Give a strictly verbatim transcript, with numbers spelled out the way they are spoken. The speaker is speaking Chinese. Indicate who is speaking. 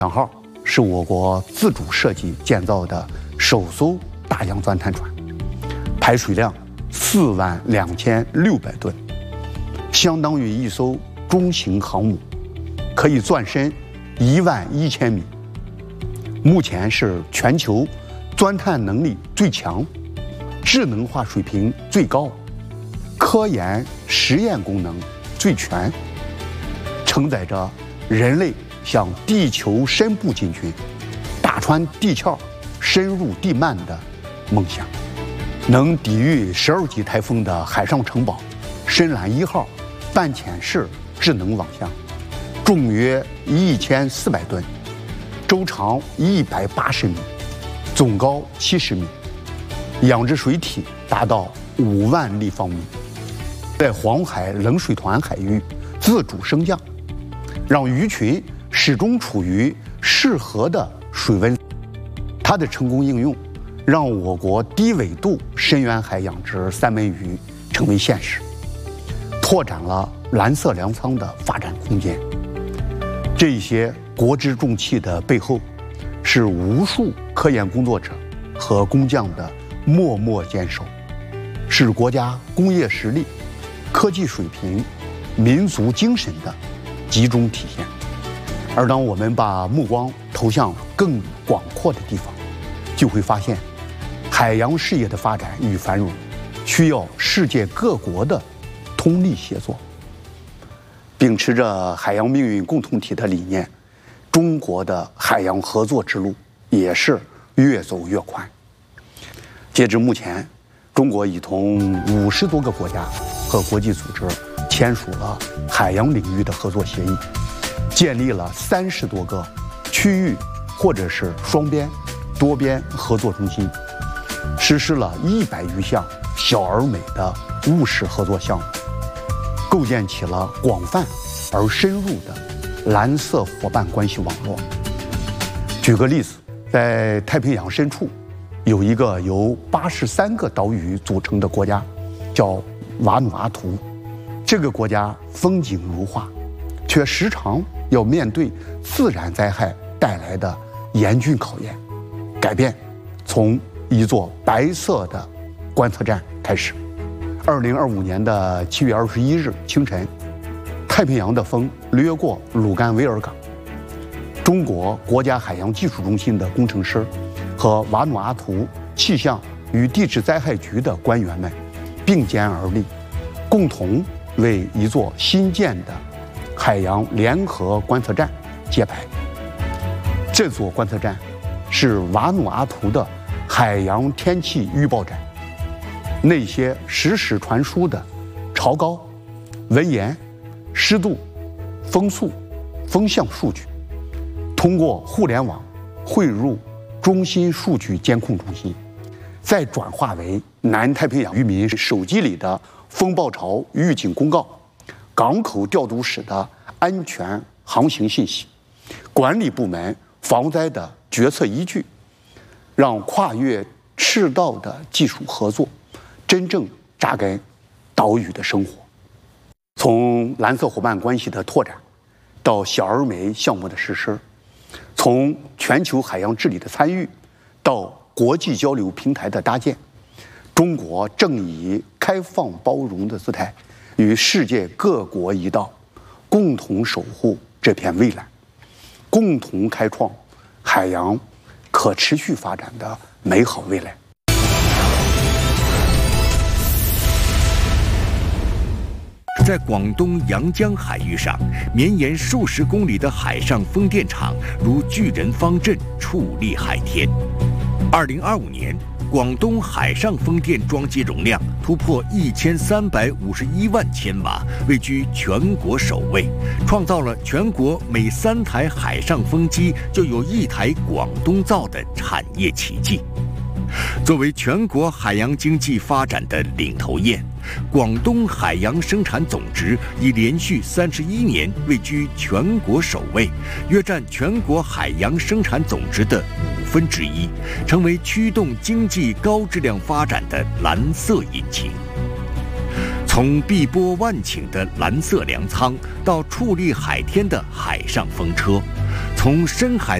Speaker 1: 两号是我国自主设计建造的首艘大洋钻探船，排水量四万两千六百吨，相当于一艘中型航母，可以钻深一万一千米。目前是全球钻探能力最强、智能化水平最高、科研实验功能最全，承载着人类向地球深部进军、打穿地壳、深入地幔的梦想。能抵御十二级台风的海上城堡深蓝一号半潜式智能网箱，重约一千四百吨，周长一百八十米，总高七十米，养殖水体达到五万立方米，在黄海冷水团海域自主升降，让鱼群始终处于适合的水温。它的成功应用，让我国低纬度深渊海养殖三文鱼成为现实，拓展了蓝色粮仓的发展空间。这些国之重器的背后，是无数科研工作者和工匠的默默坚守，是国家工业实力、科技水平、民族精神的集中体现。而当我们把目光投向更广阔的地方，就会发现，海洋事业的发展与繁荣，需要世界各国的通力协作。秉持着海洋命运共同体的理念，中国的海洋合作之路也是越走越宽。截至目前，中国已同五十多个国家和国际组织签署了海洋领域的合作协议，建立了三十多个区域或者是双边、多边合作中心，实施了一百余项小而美的务实合作项目，构建起了广泛而深入的蓝色伙伴关系网络。举个例子，在太平洋深处，有一个由八十三个岛屿组成的国家，叫瓦努阿图。这个国家风景如画，却时常要面对自然灾害带来的严峻考验。改变从一座白色的观测站开始。二零二五年的七月二十一日清晨，太平洋的风掠过鲁甘维尔港，中国国家海洋技术中心的工程师和瓦努阿图气象与地质灾害局的官员们并肩而立，共同为一座新建的海洋联合观测站揭牌。这座观测站是瓦努阿图的海洋天气预报站，那些实时传输的潮高、温盐、湿度、风速、风向数据，通过互联网汇入中心数据监控中心，再转化为南太平洋渔民手机里的风暴潮预警公告、港口调度室的安全航行信息、管理部门防灾的决策依据，让跨越赤道的技术合作真正扎根岛屿的生活。从蓝色伙伴关系的拓展到小而美项目的实施，从全球海洋治理的参与到国际交流平台的搭建，中国正以开放包容的姿态与世界各国一道，共同守护这片蔚蓝，共同开创海洋可持续发展的美好未来。
Speaker 2: 在广东阳江海域上，绵延数十公里的海上风电场如巨人方阵矗立海天。二零二五年，广东海上风电装机容量突破一千三百五十一万千瓦，位居全国首位，创造了全国每三台海上风机就有一台广东造的产业奇迹。作为全国海洋经济发展的领头雁，广东海洋生产总值已连续三十一年位居全国首位，约占全国海洋生产总值的五分之一，成为驱动经济高质量发展的蓝色引擎。从碧波万顷的蓝色粮仓到矗立海天的海上风车， 从深海